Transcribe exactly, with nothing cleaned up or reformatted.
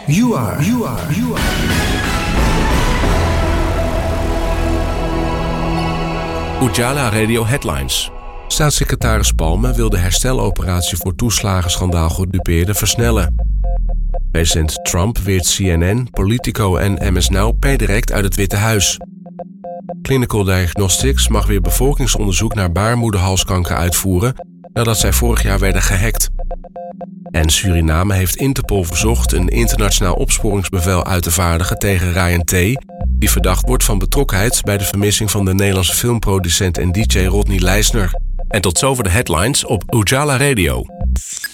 You are, you are, you are. Ujala Radio Headlines. Staatssecretaris Palme wil de hersteloperatie voor toeslagenschandaal gedupeerden versnellen. President Trump weert C N N, Politico en M S Now per direct uit het Witte Huis. Clinical Diagnostics mag weer bevolkingsonderzoek naar baarmoederhalskanker uitvoeren nadat zij vorig jaar werden gehackt. En Suriname heeft Interpol verzocht een internationaal opsporingsbevel uit te vaardigen tegen Ryan T., die verdacht wordt van betrokkenheid bij de vermissing van de Nederlandse filmproducent en D J Rodney Leisner. En tot zover de headlines op Ujala Radio.